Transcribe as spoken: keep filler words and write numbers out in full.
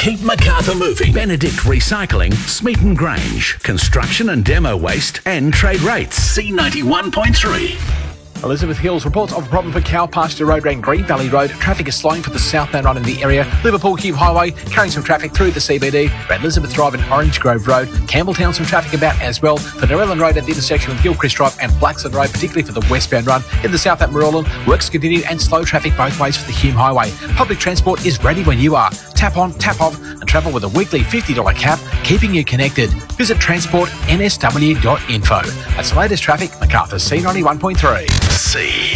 Keep Macarthur moving. Benedict Recycling, Smeaton Grange. Construction and demo waste and trade rates. C ninety-one point three. Elizabeth Hills reports of a problem for Cow Pasture Road and Green Valley Road. Traffic is slowing for the southbound run in the area. Liverpool Cube Highway carrying some traffic through the C B D. Around Elizabeth Drive and Orange Grove Road. Campbelltown some traffic about as well. For Narellan Road at the intersection with Gilchrist Drive and Blackson Road, particularly for the westbound run. In the south at Marulan, works continue and slow traffic both ways for the Hume Highway. Public transport is ready when you are. Tap on, tap off and travel with a weekly fifty dollars cap, keeping you connected. Visit transport n s w dot info. That's the latest traffic, Macarthur C ninety-one point three. C